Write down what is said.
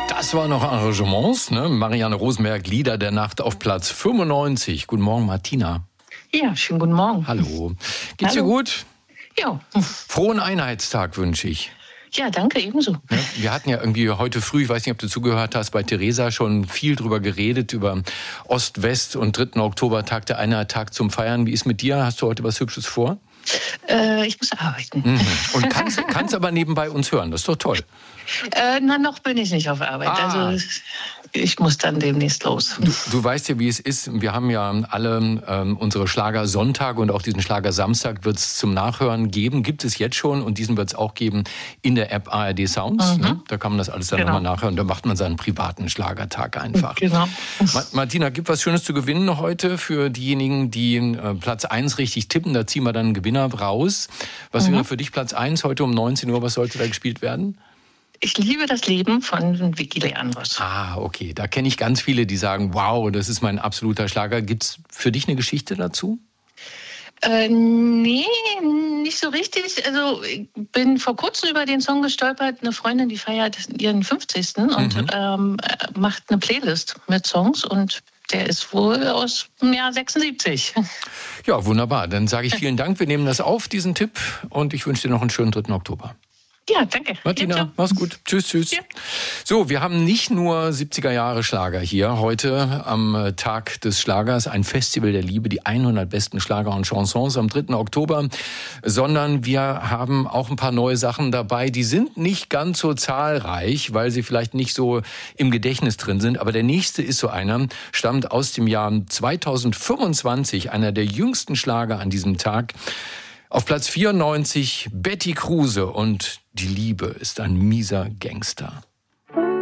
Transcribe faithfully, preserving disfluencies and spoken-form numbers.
Das waren noch Arrangements, ne? Marianne Rosenberg, Lieder der Nacht auf Platz fünfundneunzig. Guten Morgen, Martina. Ja, schönen guten Morgen. Hallo. Geht's Hallo. dir gut? Ja. Frohen Einheitstag wünsche ich. Ja, danke, ebenso. Ja, wir hatten ja irgendwie heute früh, ich weiß nicht, ob du zugehört hast, bei Theresa schon viel drüber geredet, über Ost-West und dritten Oktober, Tag der Einheit, Tag zum Feiern. Wie ist mit dir? Hast du heute was Hübsches vor? Äh, ich muss arbeiten. Mhm. Und kannst, kannst aber nebenbei uns hören, das ist doch toll. Äh, na, noch bin ich nicht auf Arbeit. Ah. Also ich muss dann demnächst los. Du, du weißt ja, wie es ist. Wir haben ja alle ähm, unsere Schlager-Sonntage und auch diesen Schlager-Samstag wird es zum Nachhören geben. Gibt es jetzt schon und diesen wird es auch geben in der App A R D Sounds. Mhm. Ne? Da kann man das alles dann Genau. nochmal nachhören. Da macht man seinen privaten Schlagertag einfach. Genau. Ma- Martina, gibt was Schönes zu gewinnen heute für diejenigen, die äh, Platz eins richtig tippen. Da ziehen wir dann einen Gewinner raus. Was Mhm. wäre für dich Platz eins heute um neunzehn Uhr? Was sollte da gespielt werden? Ich liebe das Leben von Vicky Leandros. Ah, okay. Da kenne ich ganz viele, die sagen, wow, das ist mein absoluter Schlager. Gibt's für dich eine Geschichte dazu? Äh, nee, nicht so richtig. Also ich bin vor kurzem über den Song gestolpert. Eine Freundin, die feiert ihren fünfzigsten und Mhm. ähm, macht eine Playlist mit Songs und der ist wohl aus dem Jahr sechsundsiebzig. Ja, wunderbar. Dann sage ich vielen Dank. Wir nehmen das auf, diesen Tipp. Und ich wünsche dir noch einen schönen dritten Oktober. Ja, danke. Martina, Ja, mach's gut. Tschüss, tschüss. Ja. So, wir haben nicht nur siebziger Jahre Schlager hier heute am Tag des Schlagers, ein Festival der Liebe, die hundert besten Schlager und Chansons am dritten Oktober, sondern wir haben auch ein paar neue Sachen dabei. Die sind nicht ganz so zahlreich, weil sie vielleicht nicht so im Gedächtnis drin sind. Aber der nächste ist so einer, stammt aus dem Jahr zweitausendfünfundzwanzig, einer der jüngsten Schlager an diesem Tag. Auf Platz vierundneunzig Betty Kruse und Die Liebe ist ein mieser Gangster.